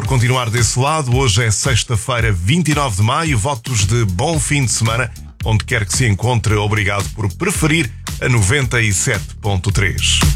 por continuar desse lado. Hoje é sexta-feira, 29 de maio. Votos de bom fim de semana, onde quer que se encontre. Obrigado por preferir a 97.3.